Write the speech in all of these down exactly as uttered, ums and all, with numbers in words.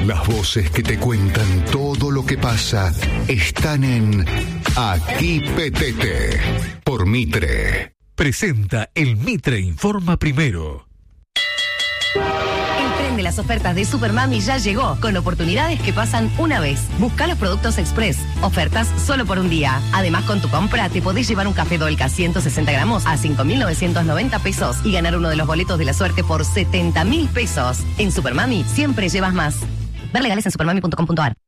Las voces que te cuentan todo lo que pasa están en Aquí Petete, por Mitre. Presenta el Mitre Informa Primero. El tren de las ofertas de Supermami ya llegó, con oportunidades que pasan una vez. Busca los productos Express, ofertas solo por un día. Además, con tu compra te podés llevar un café Dolca ciento sesenta gramos a cinco mil novecientos noventa pesos y ganar uno de los boletos de la suerte por setenta mil pesos. En Supermami siempre llevas más. Ver legales en supermami punto com punto a r.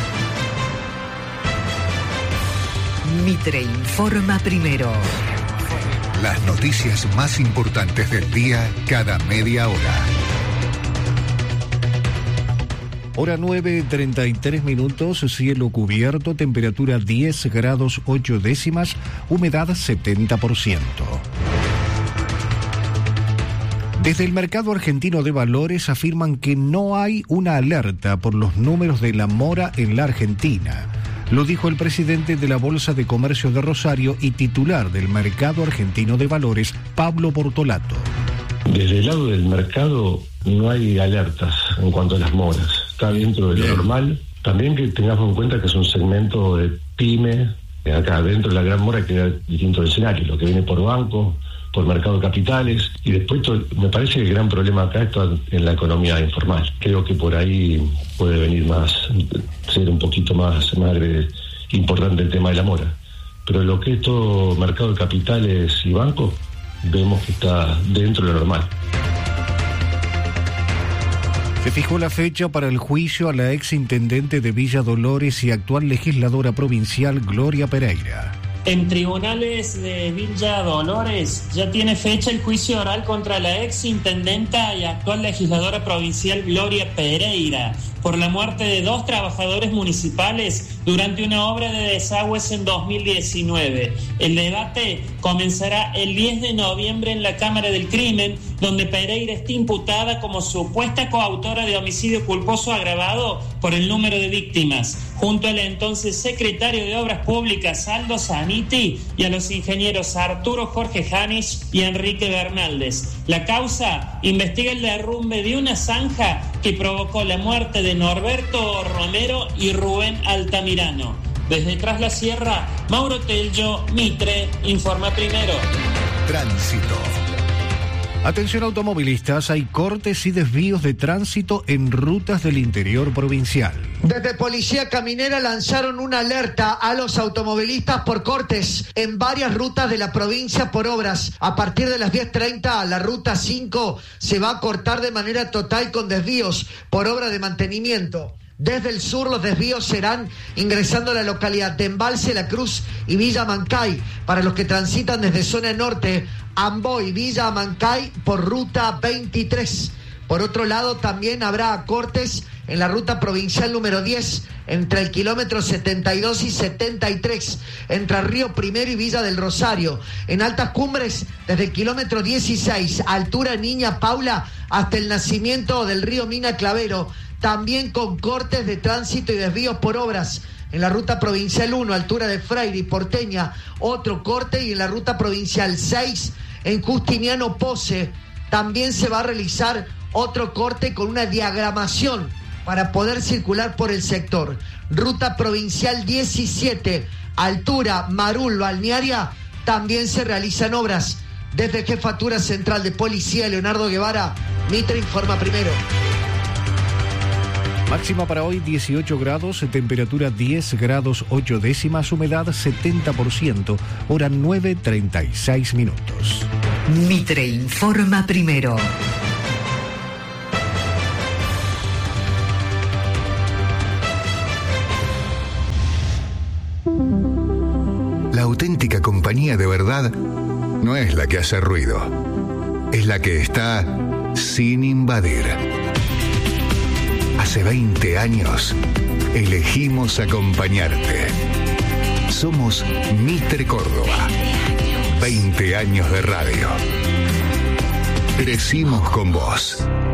Mitre Informa Primero. Las noticias más importantes del día cada media hora. Hora nueve, treinta y tres minutos, cielo cubierto, temperatura diez grados ocho décimas, humedad setenta por ciento. Desde el mercado argentino de valores afirman que no hay una alerta por los números de la mora en la Argentina. Lo dijo el presidente de la Bolsa de Comercio de Rosario y titular del mercado argentino de valores, Pablo Portolato. Desde el lado del mercado no hay alertas en cuanto a las moras. Está dentro de lo Bien. normal. También que tengamos en cuenta que es un segmento de pyme. Acá dentro de la gran mora queda distinto el escenario. Lo que viene por banco, por mercado de capitales. Y después todo, me parece que el gran problema acá está en la economía informal. Creo que por ahí puede venir más, ser un poquito más, más importante el tema de la mora. Pero lo que es todo mercado de capitales y bancos, vemos que está dentro de lo normal. Se fijó la fecha para el juicio a la exintendente de Villa Dolores y actual legisladora provincial Gloria Pereira. En tribunales de Villa Dolores ya tiene fecha el juicio oral contra la exintendenta y actual legisladora provincial Gloria Pereira por la muerte de dos trabajadores municipales durante una obra de desagües en dos mil diecinueve. El debate comenzará el diez de noviembre en la Cámara del Crimen, donde Pereira está imputada como supuesta coautora de homicidio culposo agravado por el número de víctimas, junto al entonces secretario de Obras Públicas Aldo Zaniti y a los ingenieros Arturo Jorge Janis y Enrique Bernaldez. La causa investiga el derrumbe de una zanja que provocó la muerte de Norberto Romero y Rubén Altamirano. Desde Tras la Sierra, Mauro Tello, Mitre, Informa Primero. Tránsito. Atención automovilistas, hay cortes y desvíos de tránsito en rutas del interior provincial. Desde Policía Caminera lanzaron una alerta a los automovilistas por cortes en varias rutas de la provincia por obras. A partir de las diez treinta, la ruta cinco se va a cortar de manera total con desvíos por obra de mantenimiento. Desde el sur los desvíos serán ingresando a la localidad de Embalse, La Cruz y Villa Mancay. Para los que transitan desde zona norte, Amboy, Villa Mancay por ruta veintitrés. Por otro lado, también habrá cortes en la ruta provincial número diez, entre el kilómetro setenta y dos y setenta y tres, entre Río Primero y Villa del Rosario. En altas cumbres, desde el kilómetro dieciséis, altura Niña Paula, hasta el nacimiento del río Mina Clavero, también con cortes de tránsito y desvíos por obras. En la ruta provincial uno, altura de Freire y Porteña, otro corte, y en la ruta provincial seis, en Justiniano Pose, también se va a realizar otro corte con una diagramación para poder circular por el sector. Ruta provincial diecisiete, altura Marul Balnearia, también se realizan obras. Desde Jefatura Central de Policía, Leonardo Guevara, Mitre Informa Primero. Máxima para hoy dieciocho grados, temperatura diez grados ocho décimas, humedad setenta por ciento, hora nueve treinta y seis minutos. Mitre Informa Primero. La auténtica compañía de verdad no es la que hace ruido, es la que está sin invadir. Hace veinte años elegimos acompañarte. Somos Mitre Córdoba. veinte años de radio. Crecimos con vos.